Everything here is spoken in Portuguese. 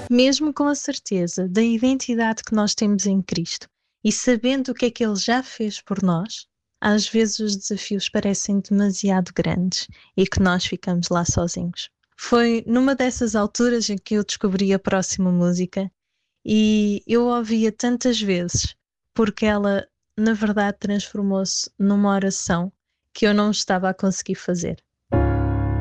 Mesmo com a certeza da identidade que nós temos em Cristo e sabendo o que é que Ele já fez por nós, às vezes os desafios parecem demasiado grandes e que nós ficamos lá sozinhos. Foi numa dessas alturas em que eu descobri a próxima música e eu ouvia tantas vezes porque ela, na verdade, transformou-se numa oração que eu não estava a conseguir fazer.